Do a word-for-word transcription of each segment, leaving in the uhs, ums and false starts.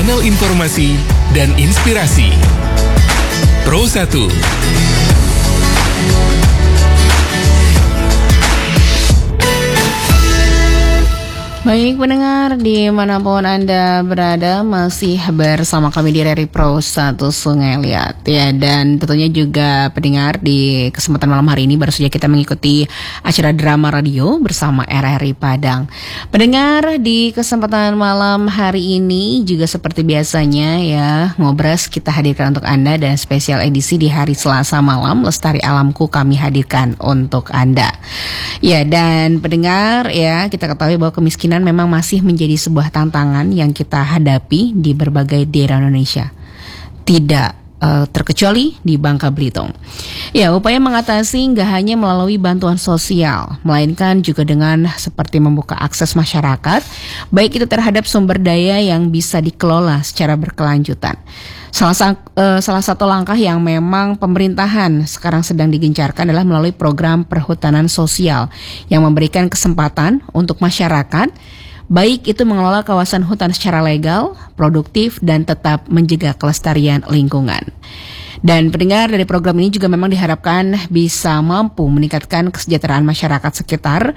kanal informasi dan inspirasi. Pro satu. Baik pendengar, dimanapun Anda berada, masih bersama kami di R R I Pro satu Sungai Liat ya. Dan tentunya juga pendengar, di kesempatan malam hari ini baru saja kita mengikuti acara drama radio bersama R R I Padang. Pendengar, di kesempatan malam hari ini juga seperti biasanya ya, Ngobras kita hadirkan untuk Anda, dan spesial edisi di hari Selasa malam, Lestari Alamku kami hadirkan untuk Anda. Ya, dan pendengar ya, kita ketahui bahwa kemiskinan memang masih menjadi sebuah tantangan yang kita hadapi di berbagai daerah Indonesia. Tidak uh, terkecuali di Bangka Belitung. Ya, upaya mengatasi nggak hanya melalui bantuan sosial, melainkan juga dengan seperti membuka akses masyarakat, baik itu terhadap sumber daya yang bisa dikelola secara berkelanjutan. Salah, uh, salah satu langkah yang memang pemerintahan sekarang sedang digencarkan adalah melalui program perhutanan sosial yang memberikan kesempatan untuk masyarakat, baik itu mengelola kawasan hutan secara legal, produktif, dan tetap menjaga kelestarian lingkungan. Dan pendengar, dari program ini juga memang diharapkan bisa mampu meningkatkan kesejahteraan masyarakat sekitar,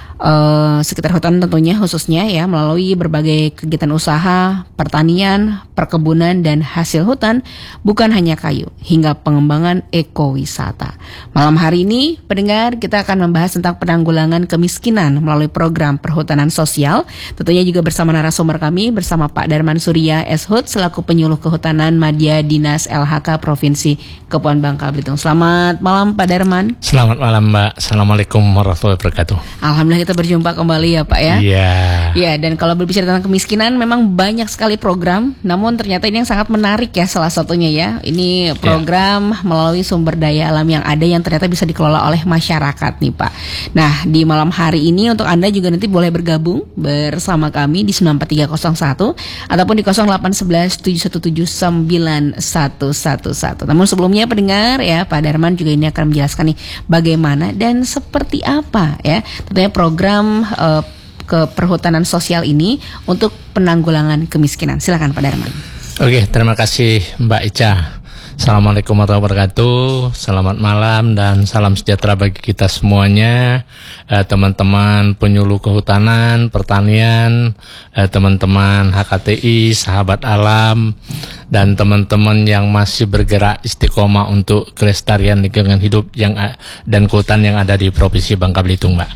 Uh, sekitar hutan tentunya khususnya ya, melalui berbagai kegiatan usaha, pertanian, perkebunan, dan hasil hutan, bukan hanya kayu, hingga pengembangan ekowisata. Malam hari ini, pendengar, kita akan membahas tentang penanggulangan kemiskinan melalui program perhutanan sosial, tentunya juga bersama narasumber kami, bersama Pak Darman Surya S H U D selaku penyuluh kehutanan Madya Dinas L H K Provinsi Kepulauan Bangka Belitung. Selamat malam Pak Darman. Selamat malam Mbak. Assalamualaikum warahmatullahi wabarakatuh. Alhamdulillah kita berjumpa kembali ya Pak ya. Iya. Ya, dan kalau berbicara tentang kemiskinan memang banyak sekali program, namun ternyata ini yang sangat menarik ya, salah satunya ya. Ini program ya, melalui sumber daya alam yang ada yang ternyata bisa dikelola oleh masyarakat nih Pak. Nah, di malam hari ini untuk Anda juga nanti boleh bergabung bersama kami di sembilan empat tiga nol satu ataupun di nol delapan satu satu tujuh satu tujuh sembilan satu satu satu. Namun sebelumnya pendengar ya, Pak Darman juga ini akan menjelaskan nih bagaimana dan seperti apa ya tentunya program program uh, ke perhutanan sosial ini untuk penanggulangan kemiskinan. Silakan Pak Darman. Oke, terima kasih Mbak Ica. Assalamualaikum warahmatullahi wabarakatuh. Selamat malam dan salam sejahtera bagi kita semuanya, eh, teman-teman penyuluh kehutanan, pertanian, eh, teman-teman H K T I, sahabat alam, dan teman-teman yang masih bergerak istiqomah untuk kelestarian lingkungan hidup yang dan kehutanan yang ada di Provinsi Bangka Belitung, Mbak.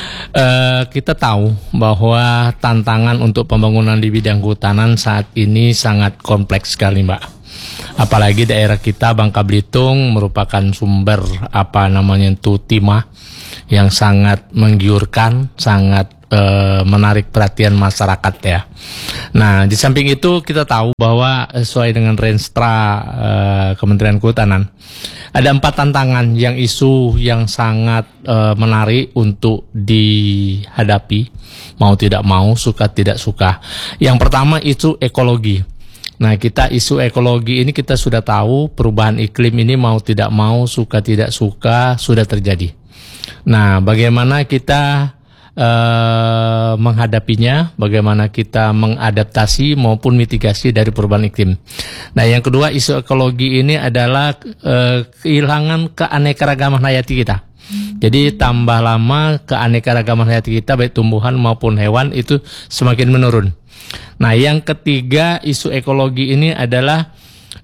Uh, kita tahu bahwa tantangan untuk pembangunan di bidang kehutanan saat ini sangat kompleks sekali, Mbak. Apalagi daerah kita Bangka Belitung merupakan sumber apa namanya itu timah yang sangat menggiurkan, sangat uh, menarik perhatian masyarakat ya. Nah, di samping itu kita tahu bahwa sesuai dengan Renstra uh, Kementerian Kehutanan, ada empat tantangan yang isu yang sangat uh, menarik untuk dihadapi, mau tidak mau, suka tidak suka. Yang pertama isu ekologi. Nah, kita isu ekologi ini kita sudah tahu perubahan iklim ini mau tidak mau, suka tidak suka sudah terjadi. Nah, bagaimana kita Uh, menghadapinya, bagaimana kita mengadaptasi maupun mitigasi dari perubahan iklim. Nah, yang kedua isu ekologi ini adalah uh, kehilangan keanekaragaman hayati kita. Jadi tambah lama keanekaragaman hayati kita baik tumbuhan maupun hewan itu semakin menurun. Nah, yang ketiga isu ekologi ini adalah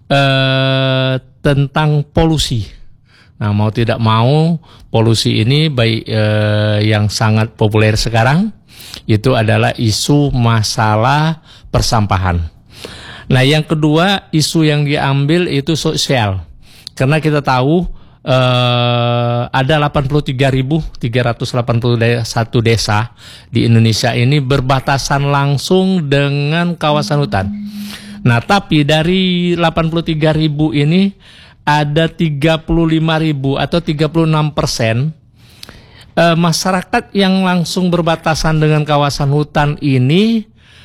uh, tentang polusi. Nah, mau tidak mau polusi ini baik eh, yang sangat populer sekarang itu adalah isu masalah persampahan. Nah, yang kedua isu yang diambil itu sosial. Karena kita tahu eh, ada delapan puluh tiga ribu tiga ratus delapan puluh satu desa di Indonesia ini berbatasan langsung dengan kawasan hutan. Nah, tapi dari delapan puluh tiga ribu ini ada tiga puluh lima ribu atau tiga puluh enam persen eh, masyarakat yang langsung berbatasan dengan kawasan hutan ini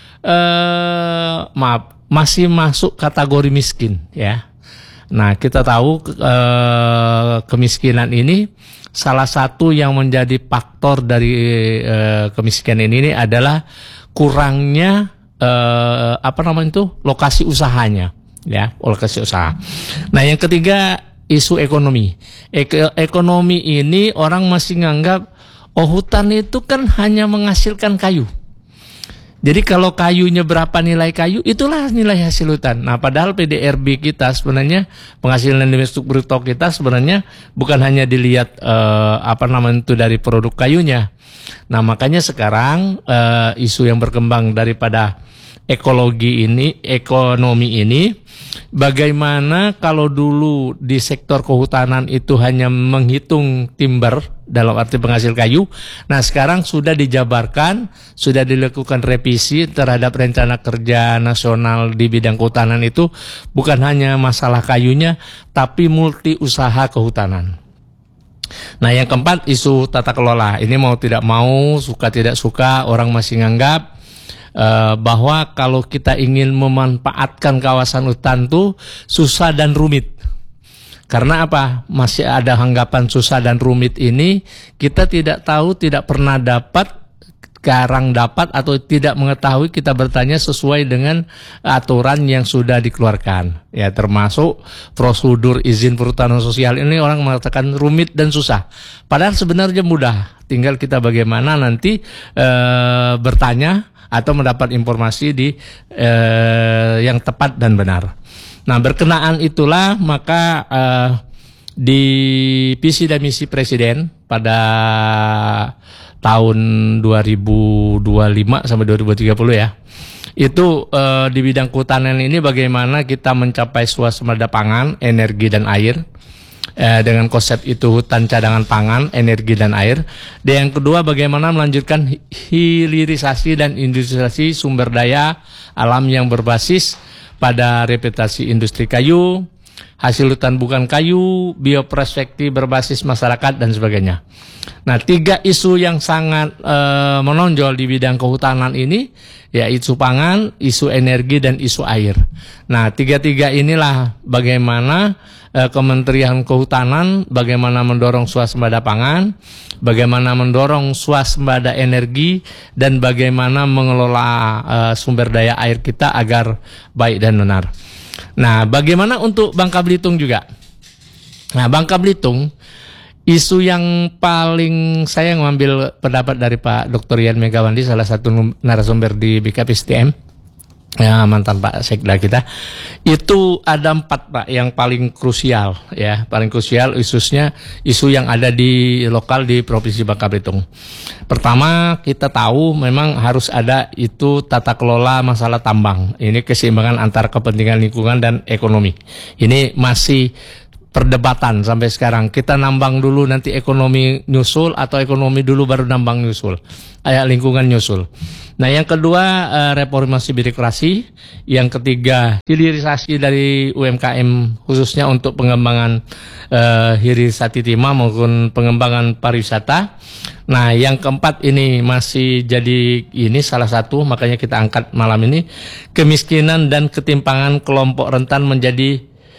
eh, maaf, masih masuk kategori miskin ya. Nah, kita tahu eh, kemiskinan ini salah satu yang menjadi faktor dari eh, kemiskinan ini adalah kurangnya eh, apa namanya itu lokasi usahanya, ya, lokasi usaha. Nah, yang ketiga isu ekonomi. Eko, ekonomi ini orang masih nganggap oh hutan itu kan hanya menghasilkan kayu. Jadi kalau kayunya berapa nilai kayu, itulah nilai hasil hutan. Nah, padahal P D R B kita sebenarnya penghasilan domestik bruto kita sebenarnya bukan hanya dilihat eh, apa namanya itu dari produk kayunya. Nah, makanya sekarang eh, isu yang berkembang daripada ekologi ini, ekonomi ini, bagaimana kalau dulu di sektor kehutanan itu hanya menghitung timber dalam arti penghasil kayu, nah sekarang sudah dijabarkan, sudah dilakukan revisi terhadap rencana kerja nasional di bidang kehutanan itu bukan hanya masalah kayunya, tapi multi usaha kehutanan. Nah, yang keempat isu tata kelola. Ini mau tidak mau, suka tidak suka, orang masih nganggap Uh, bahwa kalau kita ingin memanfaatkan kawasan hutan tuh susah dan rumit. Karena apa? Masih ada anggapan susah dan rumit ini, kita tidak tahu, tidak pernah dapat, sekarang dapat atau tidak mengetahui, kita bertanya sesuai dengan aturan yang sudah dikeluarkan. Ya, termasuk prosedur izin perhutanan sosial ini orang mengatakan rumit dan susah. Padahal sebenarnya mudah. Tinggal kita bagaimana nanti uh, bertanya atau mendapat informasi di eh, yang tepat dan benar. Nah, berkenaan itulah maka eh, di visi dan misi Presiden pada tahun dua ribu dua puluh lima sampai dua ribu tiga puluh ya, itu eh, di bidang kehutanan ini bagaimana kita mencapai swasembada pangan, energi dan air. Eh, dengan konsep itu hutan cadangan pangan, energi dan air. Dan yang kedua bagaimana melanjutkan hilirisasi dan industrialisasi sumber daya alam yang berbasis pada reputasi industri kayu, hasil hutan bukan kayu, bioprospektif berbasis masyarakat dan sebagainya. Nah, tiga isu yang sangat eh, menonjol di bidang kehutanan ini ya isu pangan, isu energi dan isu air. Nah, tiga-tiga inilah bagaimana Kementerian Kehutanan bagaimana mendorong swasembada pangan, bagaimana mendorong swasembada energi, dan bagaimana mengelola uh, sumber daya air kita agar baik dan benar. Nah, bagaimana untuk Bangka Belitung juga? Nah, Bangka Belitung, isu yang paling saya mengambil pendapat dari Pak Doktor Yan Megawandi, salah satu narasumber di B K P S D M, ya, mantan Pak Sekda kita, itu ada empat Pak yang paling krusial ya, paling krusial isusnya isu yang ada di lokal di Provinsi Bangka Belitung. Pertama, kita tahu memang harus ada itu tata kelola masalah tambang. Ini keseimbangan antara kepentingan lingkungan dan ekonomi. Ini masih perdebatan sampai sekarang. Kita nambang dulu nanti ekonomi nyusul atau ekonomi dulu baru nambang nyusul. Ayat lingkungan nyusul. Nah, yang kedua eh, reformasi birokrasi, yang ketiga hilirisasi dari U M K M khususnya untuk pengembangan eh, hilirisasi timah maupun pengembangan pariwisata. Nah, yang keempat ini masih jadi ini salah satu makanya kita angkat malam ini, kemiskinan dan ketimpangan kelompok rentan menjadi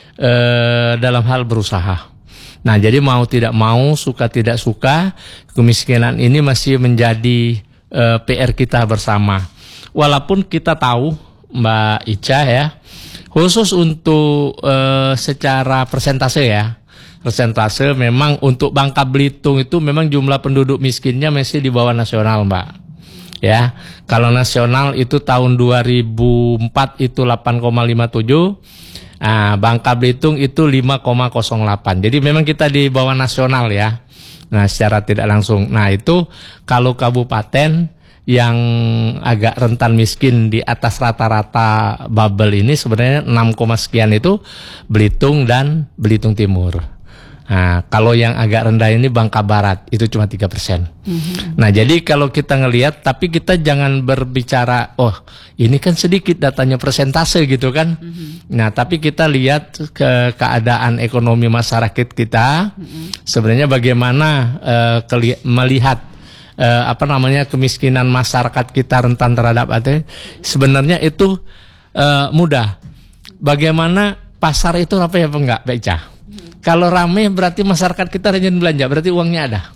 eh, dalam hal berusaha. Nah, jadi mau tidak mau, suka tidak suka, kemiskinan ini masih menjadi Uh, P R kita bersama. Walaupun kita tahu Mbak Ica ya, khusus untuk uh, secara persentase ya, persentase memang untuk Bangka Belitung itu memang jumlah penduduk miskinnya masih di bawah nasional Mbak. Ya, kalau nasional itu tahun dua ribu empat itu delapan koma lima tujuh, nah, Bangka Belitung itu lima koma nol delapan. Jadi memang kita di bawah nasional ya. Nah, secara tidak langsung. Nah, itu kalau kabupaten yang agak rentan miskin di atas rata-rata bubble ini sebenarnya enam, sekian itu Belitung dan Belitung Timur. Nah, kalau yang agak rendah ini Bangka Barat, itu cuma tiga persen. Mm-hmm. Nah, jadi kalau kita ngelihat, tapi kita jangan berbicara, oh ini kan sedikit datanya persentase gitu kan. Mm-hmm. Nah, tapi kita lihat ke keadaan ekonomi masyarakat kita, mm-hmm. sebenarnya bagaimana uh, keli- melihat uh, apa namanya kemiskinan masyarakat kita rentan terhadap A T, sebenarnya itu uh, mudah. Bagaimana pasar itu apa ya enggak, Beca? Kalau ramai berarti masyarakat kita rajin belanja, berarti uangnya ada. Iya.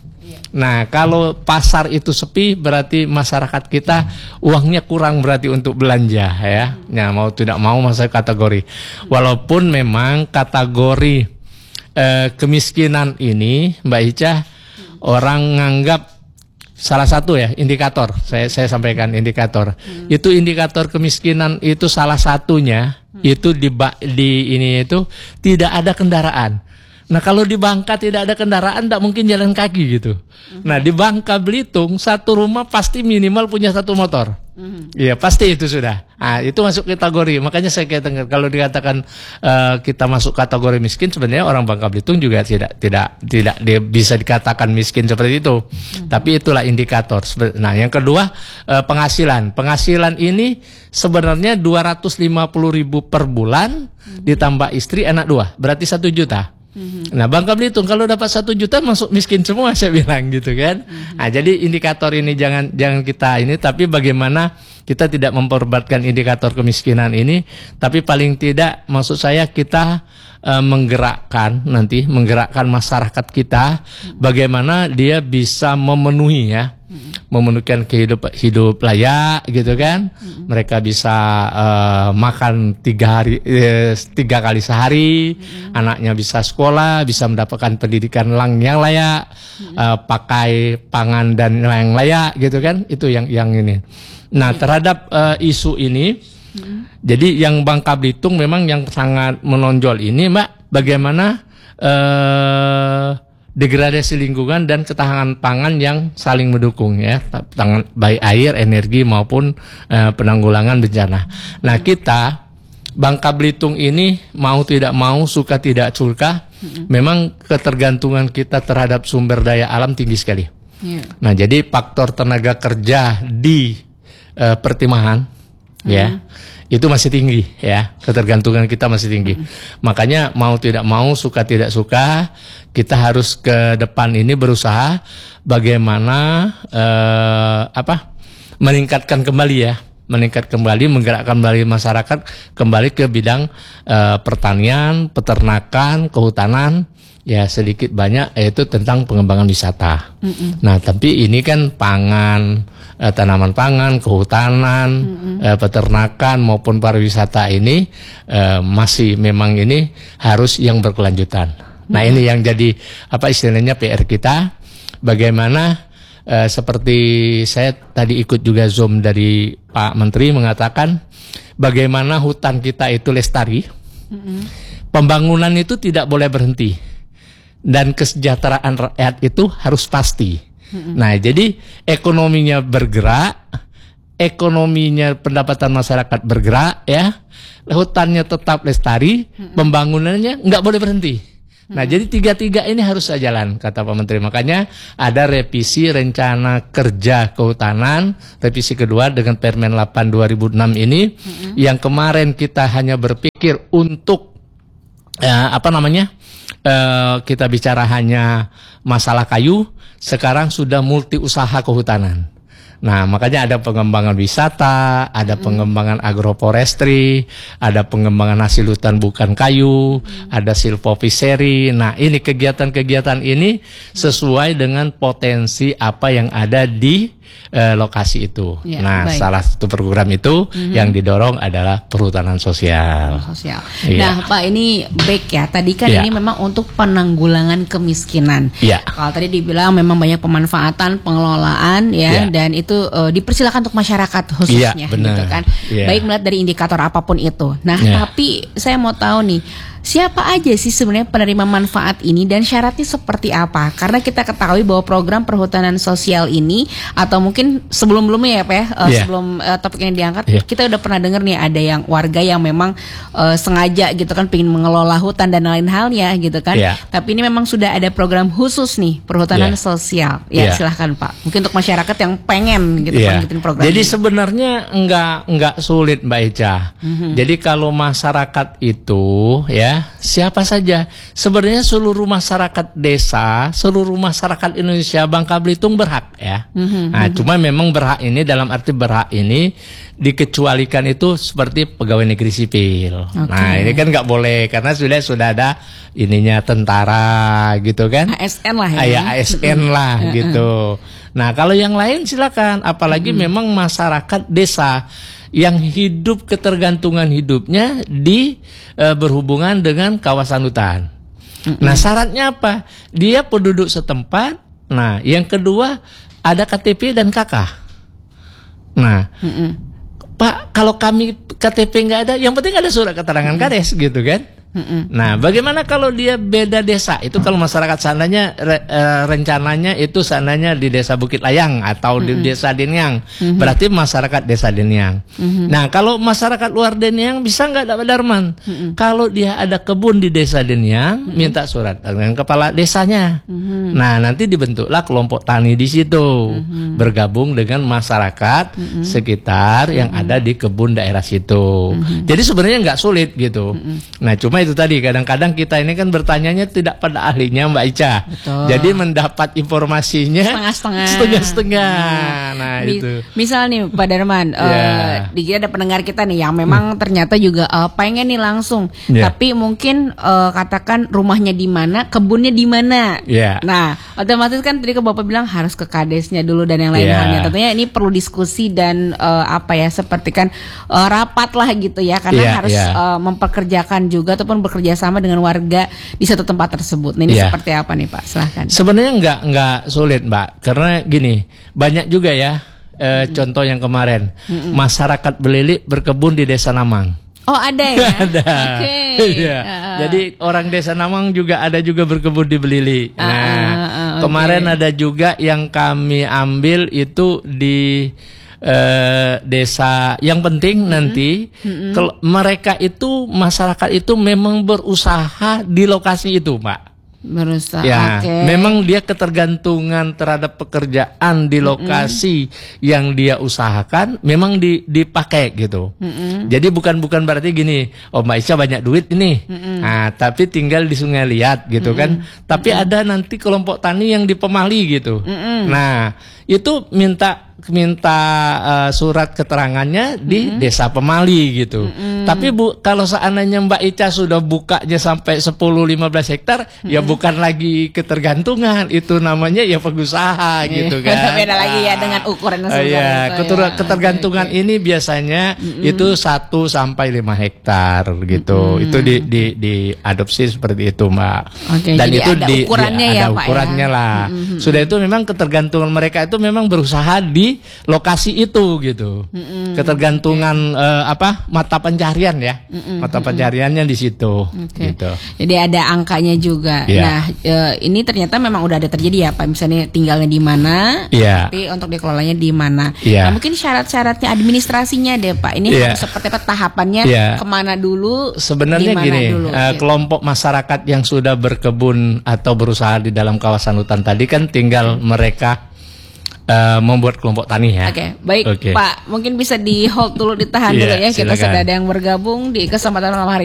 Nah, kalau pasar itu sepi berarti masyarakat kita uangnya kurang berarti untuk belanja ya. Ya mau tidak mau masuk kategori. Walaupun memang kategori eh, kemiskinan ini Mbak Ica orang nganggap salah satu ya indikator. Saya saya sampaikan indikator. Hmm. Itu indikator kemiskinan itu salah satunya hmm. itu di di ini itu tidak ada kendaraan. Nah kalau di Bangka tidak ada kendaraan, tidak mungkin jalan kaki gitu. Mm-hmm. Nah di Bangka Belitung satu rumah pasti minimal punya satu motor. Iya mm-hmm. pasti itu sudah. Nah itu masuk kategori. Makanya saya katakan kalau dikatakan uh, kita masuk kategori miskin, sebenarnya orang Bangka Belitung juga tidak tidak tidak dia bisa dikatakan miskin seperti itu. Mm-hmm. Tapi itulah indikator. Nah yang kedua uh, penghasilan. Penghasilan ini sebenarnya dua ratus lima puluh ribu per bulan mm-hmm. ditambah istri anak dua, berarti satu juta. Mm-hmm. Nah Bangka Belitung kalau dapat satu juta masuk miskin semua saya bilang gitu kan. Mm-hmm. Nah jadi indikator ini jangan jangan kita ini, tapi bagaimana kita tidak memperbatkan indikator kemiskinan ini, tapi paling tidak maksud saya kita uh, menggerakkan nanti menggerakkan masyarakat kita, mm-hmm. bagaimana dia bisa memenuhi ya. Mm-hmm. memenuhi kehidupan hidup layak gitu kan. Mm-hmm. Mereka bisa uh, makan tiga hari eh, tiga kali sehari, mm-hmm. anaknya bisa sekolah, bisa mendapatkan pendidikan lang yang layak, mm-hmm. uh, pakai pangan dan yang layak gitu kan. Itu yang yang ini. Nah terhadap uh, isu ini, mm-hmm. jadi yang Bangka Belitung memang yang sangat menonjol ini Mbak, bagaimana uh, degradasi lingkungan dan ketahanan pangan yang saling mendukung ya, tangan baik air, energi maupun uh, penanggulangan bencana. Nah kita Bangka Belitung ini mau tidak mau, suka tidak suka, mm-hmm. memang ketergantungan kita terhadap sumber daya alam tinggi sekali. Yeah. Nah jadi faktor tenaga kerja di uh, pertimahan, mm-hmm. ya. Itu masih tinggi ya, ketergantungan kita masih tinggi. Mm-hmm. Makanya mau tidak mau, suka tidak suka, kita harus ke depan ini berusaha bagaimana eh, apa meningkatkan kembali ya, meningkat kembali, menggerakkan kembali masyarakat kembali ke bidang eh, pertanian, peternakan, kehutanan. Ya sedikit banyak yaitu tentang pengembangan wisata. Mm-mm. Nah tapi ini kan pangan, eh, tanaman pangan, kehutanan, eh, peternakan maupun pariwisata ini eh, masih memang ini harus yang berkelanjutan. Mm-hmm. Nah ini yang jadi apa istilahnya P R kita. Bagaimana eh, seperti saya tadi ikut juga Zoom dari Pak Menteri mengatakan bagaimana hutan kita itu lestari. Mm-hmm. Pembangunan itu tidak boleh berhenti. Dan kesejahteraan rakyat itu harus pasti. Mm-hmm. Nah, jadi ekonominya bergerak, ekonominya pendapatan masyarakat bergerak, ya, hutannya tetap lestari, mm-hmm. pembangunannya nggak boleh berhenti. Mm-hmm. Nah, jadi tiga-tiga ini harus jalan, kata Pak Menteri. Makanya ada revisi rencana kerja kehutanan, revisi kedua dengan Permen delapan dua ribu enam ini, mm-hmm. yang kemarin kita hanya berpikir untuk ya, apa namanya? Uh, kita bicara hanya masalah kayu, sekarang sudah multi usaha kehutanan. Nah makanya ada pengembangan wisata, ada mm. pengembangan agroforestry, ada pengembangan hasil hutan bukan kayu, mm. ada silvofishery. Nah ini kegiatan-kegiatan ini sesuai dengan potensi apa yang ada di Eh, lokasi itu. Ya, nah, baik. Salah satu program itu mm-hmm. yang didorong adalah perhutanan sosial. Sosial. Ya. Nah, Pak ini baik ya. Tadi kan ya. ini memang untuk penanggulangan kemiskinan. Ya. Kalau tadi dibilang memang banyak pemanfaatan, pengelolaan ya, ya. dan itu uh, dipersilakan untuk masyarakat khususnya, ya, gitu kan. Ya. Baik melihat dari indikator apapun itu. Nah, ya. tapi saya mau tahu nih. Siapa aja sih sebenarnya penerima manfaat ini dan syaratnya seperti apa? Karena kita ketahui bahwa program perhutanan sosial ini atau mungkin sebelum-belumnya ya Pak ya, uh, yeah. sebelum uh, topik ini diangkat, yeah. kita udah pernah dengar nih ada yang warga yang memang uh, sengaja gitu kan pengen mengelola hutan dan lain halnya gitu kan. Yeah. Tapi ini memang sudah ada program khusus nih perhutanan yeah. sosial. Ya yeah. silahkan Pak. Mungkin untuk masyarakat yang pengen gitu yeah. kan program. Jadi ini. sebenarnya enggak enggak sulit Mbak Eca. Mm-hmm. Jadi kalau masyarakat itu ya ya, siapa saja. Sebenarnya seluruh masyarakat desa, seluruh masyarakat Indonesia Bangka Belitung berhak ya. Mm-hmm. Nah, cuma memang berhak ini dalam arti berhak ini dikecualikan itu seperti pegawai negeri sipil. Okay. Nah, ini kan nggak boleh karena sudah sudah ada ininya tentara gitu kan. A S N lah ya. Ya, A S N lah gitu. Nah, kalau yang lain silakan, apalagi mm-hmm. memang masyarakat desa yang hidup ketergantungan hidupnya di e, berhubungan dengan kawasan hutan. Mm-mm. Nah, syaratnya apa? Dia penduduk setempat. Nah, yang kedua ada K T P dan K K. Nah, Mm-mm. Pak, kalau kami K T P nggak ada, yang penting ada surat keterangan Mm-mm. kades gitu kan? Mm-mm. Nah, bagaimana kalau dia beda desa? Itu kalau masyarakat sananya re, e, rencananya itu sananya di desa Bukit Layang atau Mm-mm. di desa Deniang, Mm-mm. berarti masyarakat desa Deniang. Mm-mm. Nah, kalau masyarakat luar Deniang bisa nggak dapat Darman? Mm-mm. Kalau dia ada kebun di desa Deniang, Mm-mm. minta surat dengan kepala desanya. Mm-mm. Nah, nanti dibentuklah kelompok tani di situ, Mm-mm. bergabung dengan masyarakat Mm-mm. sekitar yang Mm-mm. ada di kebun daerah situ. Mm-mm. Jadi sebenarnya nggak sulit gitu. Mm-mm. Nah, cuma itu tadi kadang-kadang kita ini kan bertanyanya tidak pada ahlinya Mbak Ica. Betul. Jadi mendapat informasinya setengah-setengah. Setengah-setengah. Nah, Mi- itu. Misal nih Pak Darman, yeah. uh, di ada pendengar kita nih yang memang hmm. ternyata juga uh, pengen nih langsung, yeah. tapi mungkin uh, katakan rumahnya di mana, kebunnya di mana. Yeah. Nah, otomatis kan tadi ke Bapak bilang harus ke kadesnya dulu dan yang lain yeah. halnya. Tentunya ini perlu diskusi dan uh, apa ya seperti kan uh, rapat lah gitu ya, karena yeah, harus yeah. Uh, memperkerjakan juga ataupun bekerja sama dengan warga di satu tempat tersebut. Nah, ini yeah. seperti apa nih Pak? Silahkan. Sebenarnya nggak nggak sulit Mbak, karena gini banyak juga ya eh, mm-hmm. contoh yang kemarin mm-hmm. masyarakat Belilik berkebun di Desa Namang. Oh ada ya? Ada. Okay. ya. uh. Jadi orang Desa Namang juga ada juga berkebun di Belilik. Nah uh, uh, uh, okay. kemarin ada juga yang kami ambil itu di Uh, desa yang penting mm-hmm. nanti mm-hmm. kalau mereka itu masyarakat itu memang berusaha di lokasi itu Mbak. Berusaha. Ya, okay. memang dia ketergantungan terhadap pekerjaan di lokasi mm-hmm. yang dia usahakan, memang di, dipakai gitu. Mm-hmm. Jadi bukan bukan berarti gini, oh Mbak Isya banyak duit ini, mm-hmm. nah tapi tinggal di Sungai Liat gitu mm-hmm. kan. Tapi mm-hmm. ada nanti kelompok tani yang di Pemali gitu. Mm-hmm. Nah itu minta minta uh, surat keterangannya di mm-hmm. Desa Pemali gitu. Mm-hmm. Tapi bu, kalau seandainya Mbak Ica sudah bukanya sampai sepuluh sampai lima belas hektar, mm-hmm. ya bukan lagi ketergantungan, itu namanya ya pengusaha gitu kan. Beda lagi ya dengan ukuran uh, ya, keter- ya. Ketergantungan okay, okay. ini biasanya mm-hmm. itu satu sampai lima hektar gitu. Mm-hmm. Itu di di diadopsi seperti itu, Mbak. Okay, dan itu ada di, ukurannya di ya, ada Pak ukurannya ya? lah. Mm-hmm. Sudah itu memang ketergantungan mereka itu memang berusaha di lokasi itu gitu. Mm-mm. Ketergantungan uh, apa mata pencarian ya. Mm-mm. Mata pencariannya di situ. Okay. Gitu. Jadi ada angkanya juga. Yeah. Nah, uh, ini ternyata memang udah ada terjadi ya Pak. Misalnya tinggalnya di mana, yeah. tapi untuk dikelolanya di mana. Yeah. Nah, mungkin syarat-syaratnya administrasinya deh Pak. Ini yeah. harus seperti apa tahapannya, yeah. kemana dulu? Sebenarnya gini, dulu, uh, gitu. Kelompok masyarakat yang sudah berkebun atau berusaha di dalam kawasan hutan tadi kan tinggal mereka Uh, membuat kelompok tani ya. Oke, okay, baik okay. Pak, mungkin bisa di hold dulu, ditahan yeah, dulu ya. Kita silakan. sudah ada yang bergabung di kesempatan malam hari